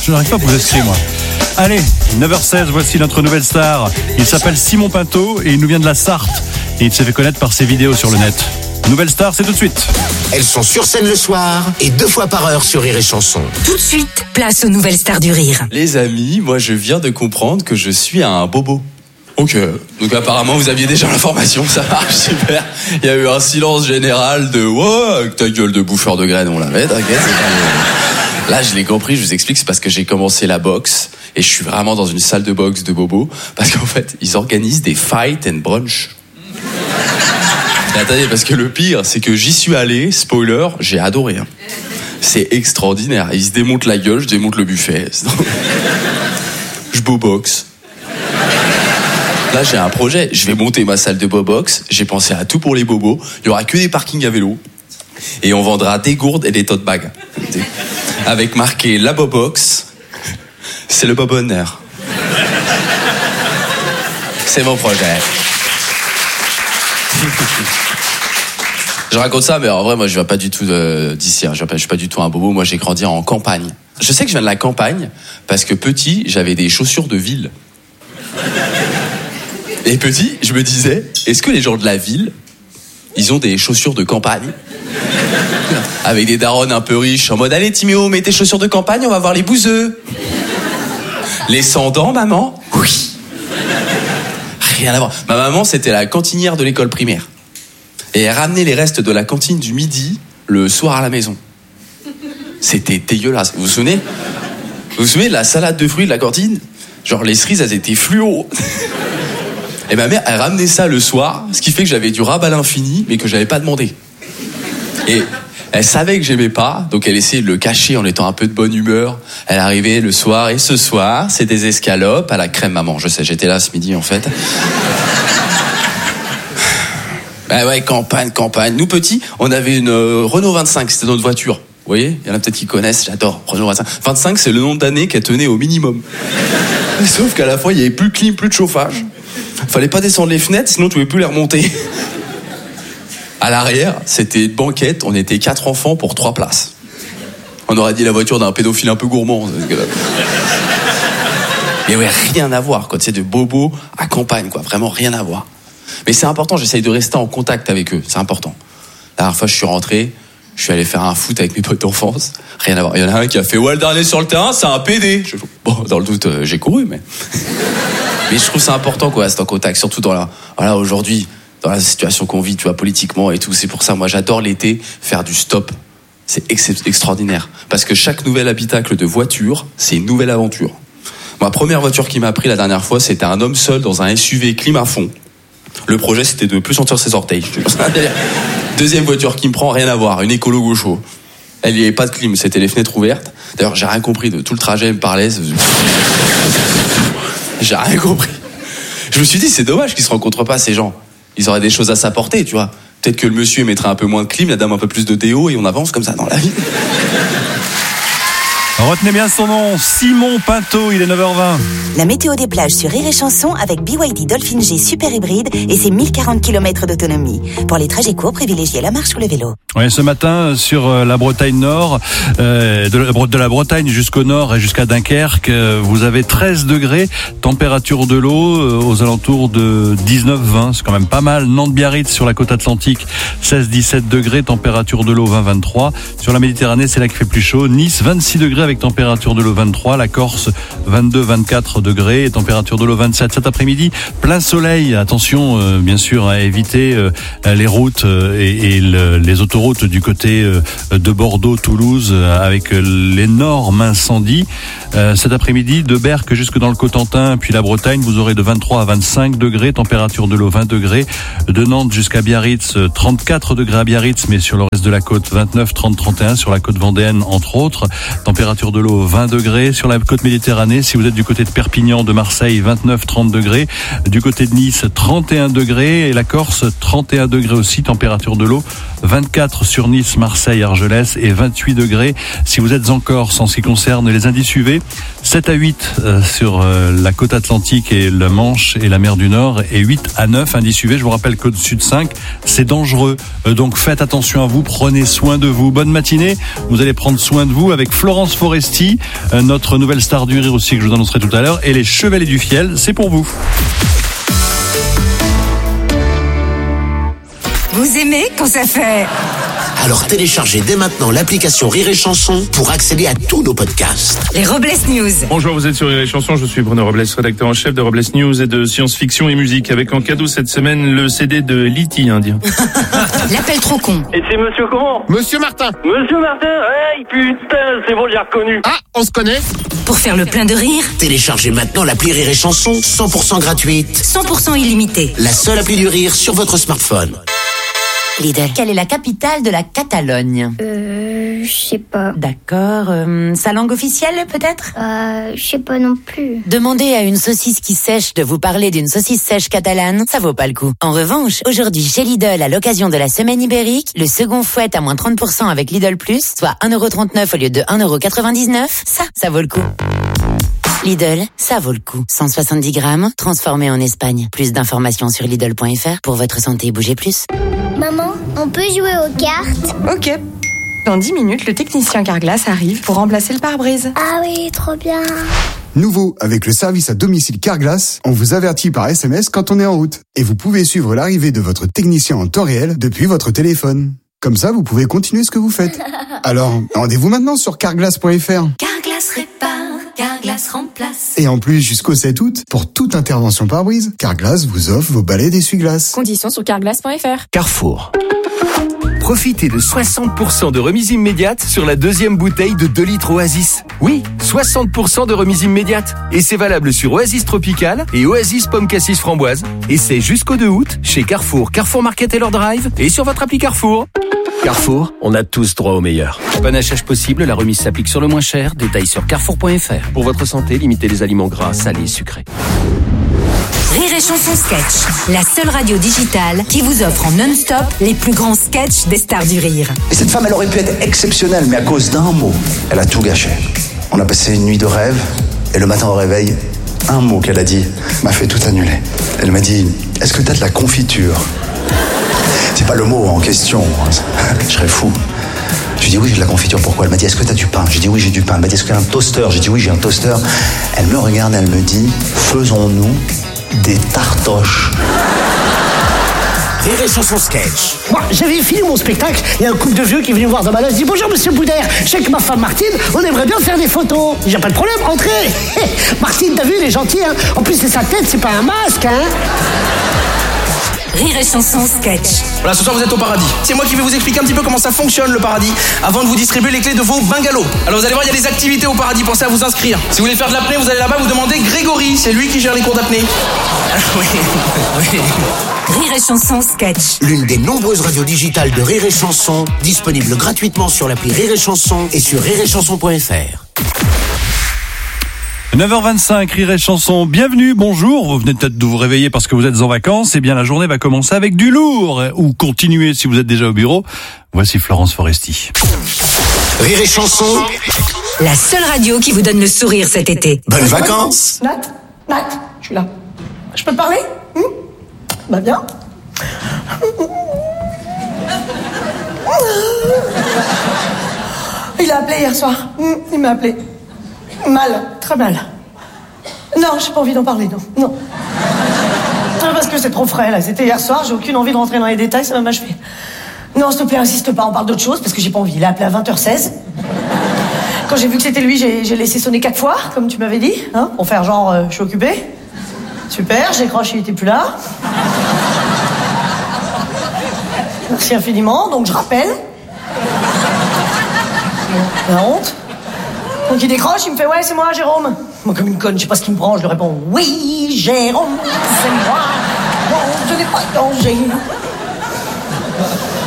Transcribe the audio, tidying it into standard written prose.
Je n'arrive pas à poser ce cri, moi. Allez, 9h16, voici notre nouvelle star. Il s'appelle Simon Pinto et il nous vient de la Sarthe. Et il s'est fait connaître par ses vidéos sur le net. Nouvelle star, c'est tout de suite. Elles sont sur scène le soir et 2 fois par heure sur Rire et Chanson. Tout de suite, place aux nouvelles stars du rire. Les amis, moi je viens de comprendre que je suis un bobo. Ok, donc apparemment vous aviez déjà l'information, ça marche, super. Il y a eu un silence général de « Ouais, avec ta gueule de bouffeur de graines, on l'avait, t'inquiète. » Là, je l'ai compris, je vous explique, c'est parce que j'ai commencé la boxe et je suis vraiment dans une salle de boxe de bobo parce qu'en fait, ils organisent des fight and brunch. Et attendez, parce que le pire, c'est que j'y suis allé, spoiler, j'ai adoré. Hein. C'est extraordinaire. Ils se démontent la gueule, je démonte le buffet. Je boboxe. Là, j'ai un projet. Je vais monter ma salle de bobox. J'ai pensé à tout pour les bobos. Il y aura que des parkings à vélo. Et on vendra des gourdes et des tote bags. Avec marqué la bobox. C'est le bobonneur. C'est mon projet. Je raconte ça, mais en vrai, moi, je viens pas du tout d'ici. Hein. Je suis pas du tout un bobo. Moi, j'ai grandi en campagne. Je sais que je viens de la campagne parce que petit, j'avais des chaussures de ville. Et petit, je me disais, est-ce que les gens de la ville, ils ont des chaussures de campagne ? Avec des darons un peu riches, en mode, allez Timéo, mets tes chaussures de campagne, on va voir les bouseux. Les sans-dents, maman ? Oui. Rien à voir. Ma maman, c'était la cantinière de l'école primaire. Et elle ramenait les restes de la cantine du midi le soir à la maison. C'était dégueulasse. Vous vous souvenez de la salade de fruits de la cantine ? Genre, les cerises, elles étaient fluo. Et ma mère, elle ramenait ça le soir, ce qui fait que j'avais du rab à l'infini, mais que j'avais pas demandé. Et elle savait que j'aimais pas, donc elle essayait de le cacher en étant un peu de bonne humeur. Elle arrivait le soir, et ce soir, c'est des escalopes à la crème maman. Je sais, j'étais là ce midi, en fait. Bah ouais, campagne. Nous, petits, on avait une Renault 25, c'était notre voiture. Vous voyez, il y en a peut-être qui connaissent, j'adore, Renault 25. 25, c'est le nombre d'années qu'elle tenait au minimum. Sauf qu'à la fois, il n'y avait plus de clim, plus de chauffage. Fallait pas descendre les fenêtres, sinon tu pouvais plus les remonter. À l'arrière, c'était une banquette, on était 4 enfants pour 3 places. On aurait dit la voiture d'un pédophile un peu gourmand. Mais ouais, rien à voir, quoi. Tu sais, de bobo à campagne, quoi. Vraiment rien à voir. Mais c'est important, j'essaye de rester en contact avec eux, c'est important. La dernière fois, je suis rentré, je suis allé faire un foot avec mes potes d'enfance. Rien à voir. Il y en a un qui a fait « Ouais, le dernier sur le terrain, c'est un PD !» Bon, dans le doute, j'ai couru, mais... Mais je trouve ça important, quoi, rester en contact, surtout voilà, aujourd'hui, dans la situation qu'on vit, tu vois, politiquement et tout. C'est pour ça, moi, j'adore l'été, faire du stop. C'est extraordinaire. Parce que chaque nouvel habitacle de voiture, c'est une nouvelle aventure. Ma première voiture qui m'a pris la dernière fois, c'était un homme seul dans un SUV clim à fond. Le projet, c'était de plus sentir ses orteils. Deuxième voiture qui me prend, rien à voir, une écolo gaucho. Elle n'y avait pas de clim, c'était les fenêtres ouvertes. D'ailleurs, j'ai rien compris de tout le trajet, elle me parlait. J'ai rien compris. Je me suis dit, c'est dommage qu'ils se rencontrent pas, ces gens. Ils auraient des choses à s'apporter, tu vois. Peut-être que le monsieur mettrait un peu moins de clim, la dame un peu plus de déo, et on avance comme ça dans la vie. Retenez bien son nom, Simon Pinto, il est 9h20. La météo des plages sur Rire et Chanson avec BYD Dolphin G Super Hybride et ses 1040 km d'autonomie. Pour les trajets courts, privilégiez la marche ou le vélo. Oui, ce matin, sur la Bretagne Nord, de la Bretagne jusqu'au nord et jusqu'à Dunkerque, vous avez 13 degrés, température de l'eau aux alentours de 19-20, c'est quand même pas mal. Nantes-Biarritz sur la côte atlantique, 16-17 degrés, température de l'eau 20-23. Sur la Méditerranée, c'est là qu'il fait plus chaud. Nice, 26 degrés avec température de l'eau 23. La Corse, 22-24 degrés et température de l'eau 27. Cet après-midi, plein soleil. Attention, bien sûr, à éviter les routes et les autoroutes du côté de Bordeaux, Toulouse, avec l'énorme incendie. Cet après-midi, de Berck jusque dans le Cotentin, puis la Bretagne, vous aurez de 23 à 25 degrés, température de l'eau 20 degrés. De Nantes jusqu'à Biarritz, 34 degrés à Biarritz, mais sur le reste de la côte, 29, 30, 31, sur la côte vendéenne, entre autres. Température de l'eau 20 degrés. Sur la côte Méditerranée, si vous êtes du côté de Perpignan, de Marseille, 29, 30 degrés. Du côté de Nice, 31 degrés. Et la Corse, 31 degrés aussi. Température de l'eau 24 sur Nice, Marseille, Argelès et 28 degrés si vous êtes en Corse en ce qui concerne les indices UV. 7 à 8 sur la côte atlantique et la Manche et la mer du Nord et 8 à 9 indices UV. Je vous rappelle qu'au-dessus de 5, c'est dangereux. Donc faites attention à vous, prenez soin de vous. Bonne matinée. Vous allez prendre soin de vous avec Florence Forêt. Foresti, notre nouvelle star du rire aussi que je vous annoncerai tout à l'heure, et les Chevaliers du Fiel, c'est pour vous. Vous aimez quand ça fait... Alors téléchargez dès maintenant l'application Rire et Chanson pour accéder à tous nos podcasts. Les Robles News. Bonjour, vous êtes sur Rire et Chanson, je suis Bruno Robles, rédacteur en chef de Robles News et de science-fiction et musique, avec en cadeau cette semaine le CD de Liti indien. L'appel trop con. Et c'est monsieur comment? Monsieur Martin. Monsieur Martin, hey putain, c'est bon, j'ai reconnu. Ah, on se connaît? Pour faire le plein de rire, Téléchargez maintenant l'appli Rire et Chanson 100% gratuite. 100% illimité. La seule appli du rire sur votre smartphone. Lidl. Quelle est la capitale de la Catalogne? Je sais pas. D'accord. Sa langue officielle, peut-être? Je sais pas non plus. Demandez à une saucisse qui sèche de vous parler d'une saucisse sèche catalane, ça vaut pas le coup. En revanche, aujourd'hui chez Lidl, à l'occasion de la semaine ibérique, le second fouette à moins 30% avec Lidl Plus, soit 1,39€ au lieu de 1,99€, ça vaut le coup. Lidl, ça vaut le coup. 170 grammes, transformé en Espagne. Plus d'informations sur Lidl.fr. Pour votre santé, bougez plus. Maman, on peut jouer aux cartes? Ok. Dans 10 minutes, le technicien Carglass arrive pour remplacer le pare-brise. Ah oui, trop bien. Nouveau, avec le service à domicile Carglass, on vous avertit par SMS quand on est en route. Et vous pouvez suivre l'arrivée de votre technicien en temps réel depuis votre téléphone. Comme ça, vous pouvez continuer ce que vous faites. Alors, rendez-vous maintenant sur carglass.fr. Carglass répare, Carglass remplace. Et en plus, jusqu'au 7 août, pour toute intervention pare-brise, Carglass vous offre vos balais d'essuie-glace. Conditions sur carglass.fr. Carrefour. Profitez de 60% de remise immédiate sur la deuxième bouteille de 2 litres Oasis. Oui, 60% de remise immédiate. Et c'est valable sur Oasis Tropical et Oasis Pomme Cassis Framboise. Et c'est jusqu'au 2 août chez Carrefour, Carrefour Market et leur Drive et sur votre appli Carrefour. Carrefour, on a tous droit au meilleur. Panachage possible, la remise s'applique sur le moins cher. Détails sur carrefour.fr. Pour votre santé, limitez les aliments gras, salés et sucrés. Rire et Chanson Sketch, la seule radio digitale qui vous offre en non-stop les plus grands sketchs des stars du rire. Et cette femme, elle aurait pu être exceptionnelle, mais à cause d'un mot, elle a tout gâché. On a passé une nuit de rêve, et le matin au réveil, un mot qu'elle a dit m'a fait tout annuler. Elle m'a dit, est-ce que t'as de la confiture? C'est pas le mot en question, je serais fou. Je lui ai dit oui, j'ai de la confiture, pourquoi? Elle m'a dit, est-ce que t'as du pain? J'ai dit oui, j'ai du pain. Elle m'a dit, est-ce que t'as un toaster? J'ai dit oui, j'ai un toaster. Elle me regarde, elle me dit, faisons-nous des tartoches. Rire et Chanson sketch. Moi, j'avais fini mon spectacle, il y a un couple de vieux qui est venu me voir dans ma loge, dit bonjour monsieur Boudère, je sais que ma femme Martine, on aimerait bien faire des photos. J'ai pas de problème, entrez. Martine, t'as vu, elle est gentille, hein. En plus c'est sa tête, c'est pas un masque, hein. Rire et Chanson Sketch. Voilà, ce soir vous êtes au paradis. C'est moi qui vais vous expliquer un petit peu comment ça fonctionne le paradis avant de vous distribuer les clés de vos bungalows. Alors vous allez voir, il y a des activités au paradis, pensez à vous inscrire. Si vous voulez faire de l'apnée, vous allez là-bas, vous demandez Grégory, c'est lui qui gère les cours d'apnée. Oui. Rire et Chanson Sketch. L'une des nombreuses radios digitales de Rire et Chanson, disponible gratuitement sur l'appli Rire et Chanson et sur rireetchanson.fr. 9h25, Rire et Chanson, bienvenue, bonjour, vous venez peut-être de vous réveiller parce que vous êtes en vacances, et bien la journée va commencer avec du lourd, ou continuer si vous êtes déjà au bureau. Voici Florence Foresti. Rire et Chanson, la seule radio qui vous donne le sourire cet été. Bonnes vacances. Nat, je suis là. Je peux te parler? Bah bien. Il a appelé hier soir. Il m'a appelé. Mal, très mal. Non, j'ai pas envie d'en parler, non. Parce que c'est trop frais, là. C'était hier soir, j'ai aucune envie de rentrer dans les détails, ça va m'achever. Non, s'il te plaît, insiste pas, on parle d'autre chose, parce que j'ai pas envie. Il a appelé à 20h16. Quand j'ai vu que c'était lui, j'ai laissé sonner 4 fois, comme tu m'avais dit, hein, pour faire genre, je suis occupée. Super, j'ai croché, il était plus là. Merci infiniment, donc je rappelle. La honte. Donc il décroche, il me fait ouais c'est moi Jérôme. Moi comme une conne, je sais pas ce qu'il me prend, je lui réponds oui Jérôme, c'est moi. Bon, je n'ai pas de danger.